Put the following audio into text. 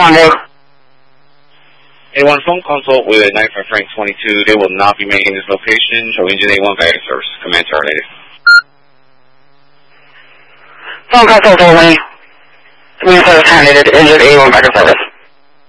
Rondo. A1 phone consult with 95 Frank 22. They will not be making this location. Show engine A1 back service. Command terminated. Phone consult only. Command service terminated. Engine A1 back service.